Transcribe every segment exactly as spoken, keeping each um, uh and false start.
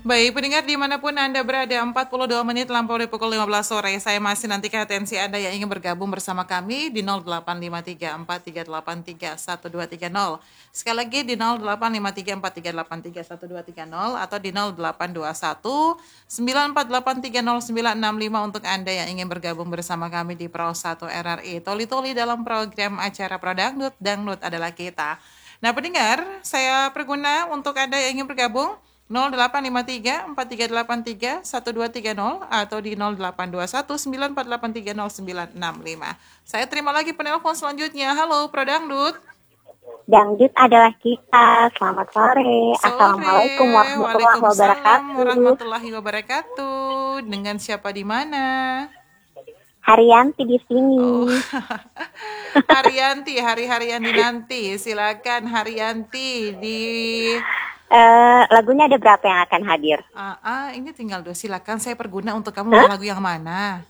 Baik, pendengar dimanapun Anda berada, empat puluh dua menit lampau dari pukul lima belas sore. Saya masih nantikan atensi Anda yang ingin bergabung bersama kami di nol delapan lima tiga empat tiga delapan tiga satu dua tiga nol. Sekali lagi di nol delapan lima tiga empat tiga delapan tiga satu dua tiga nol atau di nol delapan dua satu sembilan empat delapan tiga nol sembilan enam lima untuk Anda yang ingin bergabung bersama kami di Pro satu R R I. Toli-toli dalam program acara Pro Dangdut, Dangdut adalah kita. Nah pendengar, saya perguna untuk Anda yang ingin bergabung nol delapan lima tiga empat tiga delapan tiga satu dua tiga nol atau di nol delapan dua satu sembilan empat delapan tiga nol sembilan enam lima. Saya terima lagi penelpon selanjutnya. Halo, Pro Dangdut. Dangdut adalah kita. Selamat sore. Sore. Assalamualaikum warahmatullahi wabarakatuh. warahmatullahi wabarakatuh. Dengan siapa di mana? Haryanti di sini. Oh. Haryanti, hari-hari yang dinanti. Silakan Haryanti di Uh, lagunya ada berapa yang akan hadir? Ah, ah, ini tinggal dua. Silakan saya perguna untuk kamu. Huh? Mau lagu yang mana?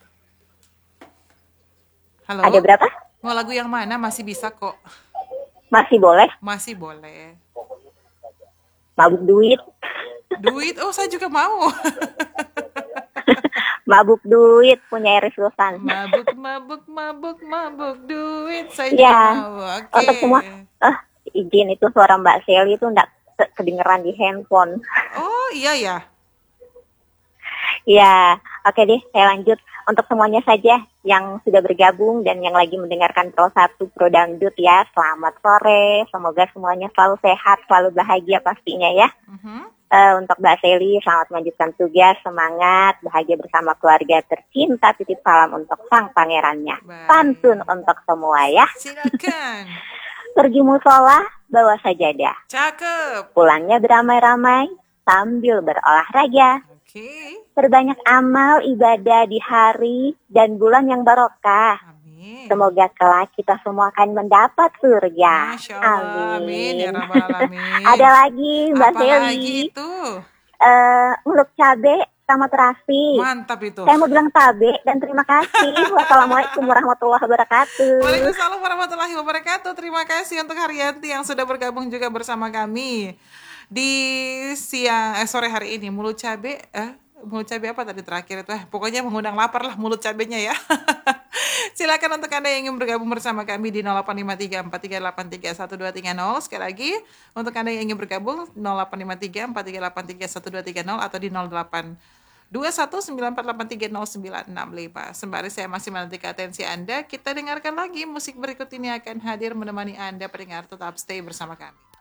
Halo. Ada berapa? Mau lagu yang mana? Masih bisa kok. Masih boleh? Masih boleh. Mabuk duit. Duit? Oh, saya juga mau. Mabuk duit punya Iris Rosan. Mabuk, mabuk, mabuk, mabuk duit. Saya ya, juga mau. Oke. Okay. Untuk semua. Uh, izin itu suara Mbak Sally itu enggak kedengeran di handphone. Oh iya ya. Ya, oke deh, saya lanjut. Untuk semuanya saja yang sudah bergabung dan yang lagi mendengarkan Pro satu Pro Dangdut ya, selamat sore. Semoga semuanya selalu sehat, selalu bahagia pastinya ya. Uh-huh. Uh, untuk Mbak Sally, selamat melanjutkan tugas, semangat, bahagia bersama keluarga tercinta. Titip salam untuk sang pangerannya. Baik. Pantun untuk semua ya. Silakan. Pergi musola, bawa sajadah. Cakep. Pulangnya beramai-ramai sambil berolahraga. Oke. Okay. Perbanyak amal ibadah di hari dan bulan yang barokah. Amin. Semoga kelak kita semua akan mendapat surga. Masya Allah. Amin. Amin ya Rabbal Alamin. Ada lagi Mbak Sally. Apa lagi itu? Uh, Muluk cabe sama terasi. Mantap itu. Saya mau bilang tabe dan terima kasih. Wassalamualaikum warahmatullahi wabarakatuh. Waalaikumsalam warahmatullahi wabarakatuh. Terima kasih untuk Haryanti yang sudah bergabung juga bersama kami di siang eh, sore hari ini. Mulut cabe, eh mulut cabe apa tadi terakhir itu? Eh, pokoknya mengundang lapar lah mulut cabenya ya. Silakan untuk Anda yang ingin bergabung bersama kami di nol delapan lima tiga empat tiga delapan tiga satu dua tiga nol. Sekali lagi untuk Anda yang ingin bergabung nol delapan lima tiga empat tiga delapan tiga satu dua tiga nol atau di nol delapan dua satu sembilan empat delapan tiga nol sembilan enam lima. Sembari saya masih menantikan atensi Anda, kita dengarkan lagi musik berikut ini akan hadir menemani Anda pendengar. Tetap stay bersama kami.